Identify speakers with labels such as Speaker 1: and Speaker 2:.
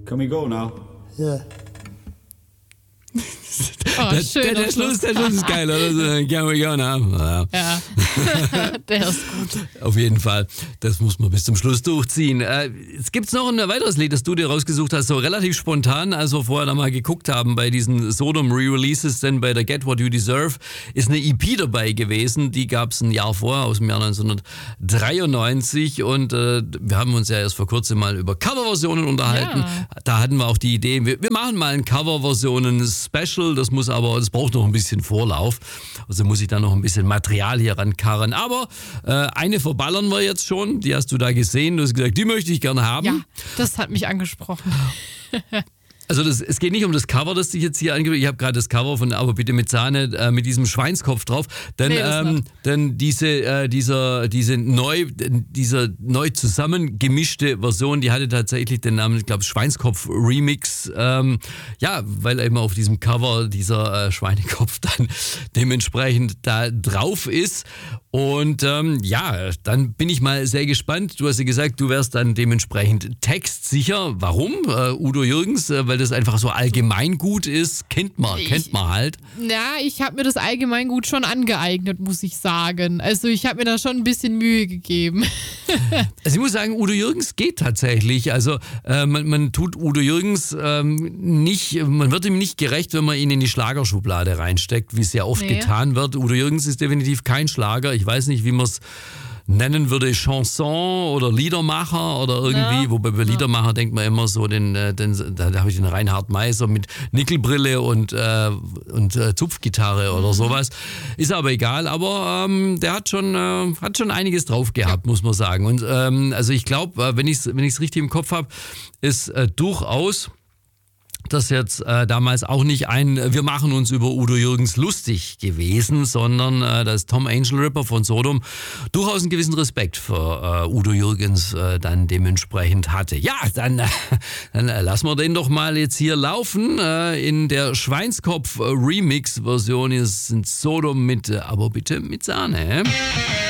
Speaker 1: Can we go now?
Speaker 2: Yeah.
Speaker 3: Der Schluss ist geil, oder? Can we go now?
Speaker 4: Ja, der ist gut.
Speaker 3: Auf jeden Fall. Das muss man bis zum Schluss durchziehen. Es gibt noch ein weiteres Lied, das du dir rausgesucht hast, so relativ spontan, als wir vorher da mal geguckt haben bei diesen Sodom Re-Releases, denn bei der Get What You Deserve ist eine EP dabei gewesen, die gab es ein Jahr vorher, aus dem Jahr 1993 und wir haben uns ja erst vor kurzem mal über Coverversionen unterhalten. Ja. Da hatten wir auch die Idee, wir machen mal ein Coverversionen-Special, das braucht noch ein bisschen Vorlauf, also muss ich da noch ein bisschen Material hier rankarren, aber eine verballern wir jetzt schon, die hast du da gesehen, du hast gesagt, die möchte ich gerne haben.
Speaker 4: Ja, das hat mich angesprochen.
Speaker 3: Also es geht nicht um das Cover, das ich jetzt hier angebe. Ich habe gerade das Cover von Aber bitte mit Sahne mit diesem Schweinskopf drauf. Denn diese neu zusammengemischte Version, die hatte tatsächlich den Namen, ich glaube, Schweinskopf Remix. Weil eben auf diesem Cover dieser Schweinekopf dann dementsprechend da drauf ist. Und dann bin ich mal sehr gespannt. Du hast ja gesagt, du wärst dann dementsprechend textsicher. Warum? Udo Jürgens, weil das einfach so allgemeingut ist, kennt man halt.
Speaker 4: Ja, ich habe mir das Allgemeingut schon angeeignet, muss ich sagen. Also ich habe mir da schon ein bisschen Mühe gegeben.
Speaker 3: Also ich muss sagen, Udo Jürgens geht tatsächlich. Also man tut Udo Jürgens nicht, man wird ihm nicht gerecht, wenn man ihn in die Schlagerschublade reinsteckt, wie es ja oft getan wird. Udo Jürgens ist definitiv kein Schlager. Ich weiß nicht, wie man es nennen würde, Chanson oder Liedermacher oder irgendwie, wobei bei Liedermacher denkt man immer so, da habe ich den Reinhard Meiser mit Nickelbrille und Zupfgitarre oder sowas. Ist aber egal, aber der hat schon einiges drauf gehabt, muss man sagen. Und also ich glaube, wenn ich's richtig im Kopf habe, ist durchaus das jetzt damals auch nicht wir machen uns über Udo Jürgens lustig gewesen, sondern dass Tom Angel Ripper von Sodom durchaus einen gewissen Respekt für Udo Jürgens dann dementsprechend hatte. Ja, dann lassen wir den doch mal jetzt hier laufen. In der Schweinskopf Remix-Version ist Sodom mit Aber bitte mit Sahne.